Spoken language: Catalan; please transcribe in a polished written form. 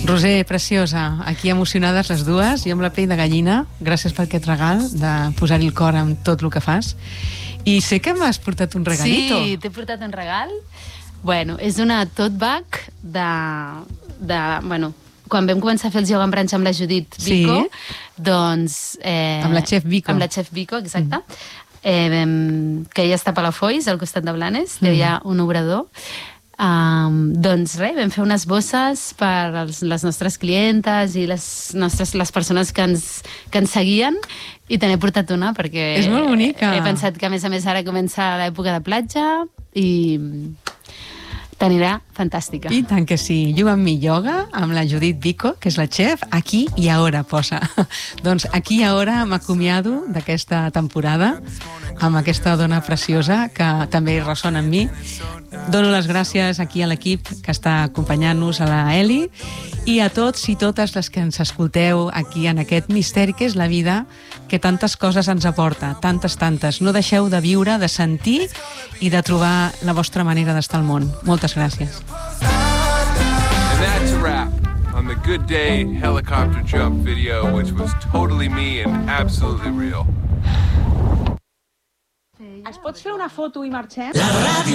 Roser, preciosa, aquí emocionades les dues, jo amb la pell de gallina, gràcies per aquest regal de posar-hi el cor amb tot el que fas. I sé que m'has portat un regalito. Sí, t'he portat un regal. Bueno, és una tote bag bueno, quan vam començar a fer els yoga en pranxa amb la Judit Vico, doncs... Amb la Chef Vico. Amb la Chef Vico, exacte. Que ella està a Palafolls, al costat de Blanes, hi ha un obrador. Doncs res, vam fer unes bosses per les nostres clientes i les persones que ens seguien, i te n'he portat una perquè... És molt bonica. He pensat que, a més, ara comença l'època de platja i t'anirà fantàstica. I tant que sí. You and Me Yoga amb la Judit Vico, que és la chef, aquí i ara posa. Doncs aquí i ara m'acomiado d'aquesta temporada amb aquesta dona preciosa que també ressona amb mi. Dono les gràcies aquí a l'equip que està acompanyant-nos, a la Eli, i a tots i totes les que ens escolteu aquí en aquest misteri que és la vida, que tantes coses ens aporta, tantes. No deixeu de viure, de sentir i de trobar la vostra manera d'estar al món. Moltes gràcies. And that's a wrap on the Good Day helicopter jump video, which was totally me and absolutely real. Es pot fer una foto i marxem? La ràdio